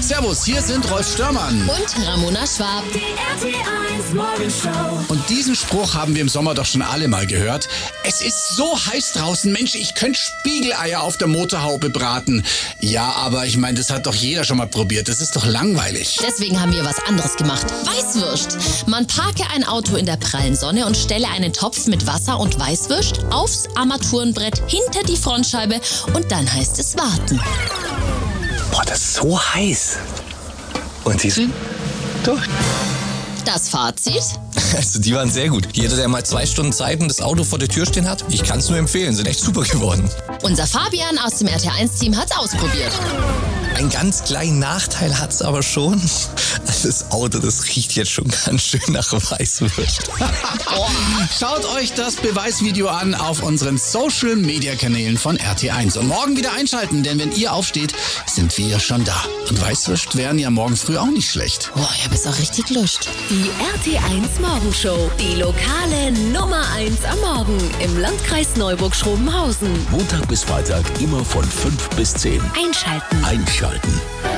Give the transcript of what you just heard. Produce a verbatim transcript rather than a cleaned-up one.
Servus, hier sind Rolf Störmann und Ramona Schwab. Die R T eins Morgenshow. Und diesen Spruch haben wir im Sommer doch schon alle mal gehört. Es ist so heiß draußen, Mensch, ich könnte Spiegeleier auf der Motorhaube braten. Ja, aber ich meine, das hat doch jeder schon mal probiert. Das ist doch langweilig. Deswegen haben wir was anderes gemacht. Weißwürst. Man parke ein Auto in der prallen Sonne und stelle einen Topf mit Wasser und Weißwürst aufs Armaturenbrett hinter die Frontscheibe und dann heißt es warten. Boah, das ist so heiß. Und sie sind durch. Das Fazit? Also die waren sehr gut. Jeder, der mal zwei Stunden Zeit und das Auto vor der Tür stehen hat, ich kann es nur empfehlen, sind echt super geworden. Unser Fabian aus dem R T eins Team hat's ausprobiert. Einen ganz kleinen Nachteil hat's aber schon. Das Auto, das riecht jetzt schon ganz schön nach Weißwürst. Schaut euch das Beweisvideo an auf unseren Social-Media-Kanälen von R T eins. Und morgen wieder einschalten, denn wenn ihr aufsteht, sind wir schon da. Und Weißwürst wären ja morgen früh auch nicht schlecht. Boah, ich hab jetzt auch richtig Lust. Die R T eins Morgenshow. Die lokale Nummer eins am Morgen im Landkreis Neuburg-Schrobenhausen. Montag bis Freitag immer von fünf bis zehn. Einschalten. Einschalten.